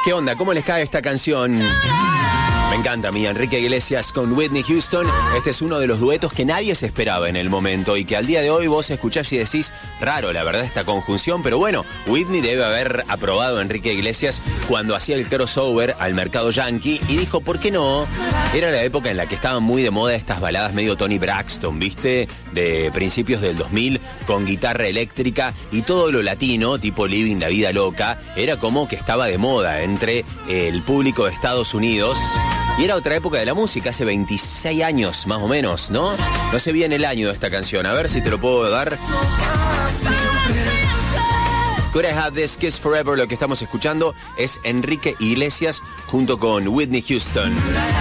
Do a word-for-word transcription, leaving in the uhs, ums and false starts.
¿Qué onda? ¿Cómo les cae esta canción? Me encanta a mí, Enrique Iglesias con Whitney Houston. Este es uno de los duetos que nadie se esperaba en el momento y que al día de hoy vos escuchás y decís, raro, la verdad, esta conjunción. Pero bueno, Whitney debe haber aprobado a Enrique Iglesias cuando hacía el crossover al mercado yankee y dijo, ¿por qué no? Era la época en la que estaban muy de moda estas baladas medio Toni Braxton, ¿viste? De principios del dos mil, con guitarra eléctrica y todo lo latino, tipo Living la Vida Loca, era como que estaba de moda entre el público de Estados Unidos. Y era otra época de la música, hace veintiséis años más o menos, ¿no? No sé bien el año de esta canción, a ver si te lo puedo dar. Could I Have This Kiss Forever, lo que estamos escuchando es Enrique Iglesias junto con Whitney Houston.